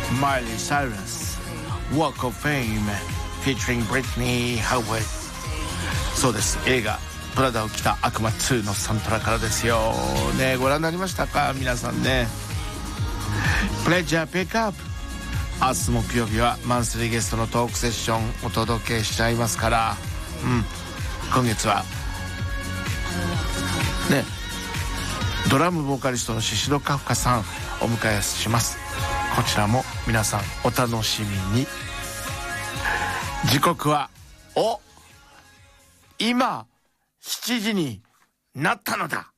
Miley Cyrus Walk of Fame featuring Britney Howard。 そうです、映画プラダを着た悪魔2のサントラからですよね。ご覧になりましたか皆さんね。プレジャーピックアップ、明日木曜日はマンスリーゲストのトークセッションお届けしちゃいますから、今月はねドラムボーカリストのシシドカフカさんお迎えします。こちらも皆さんお楽しみに。時刻は今7時になったのだ。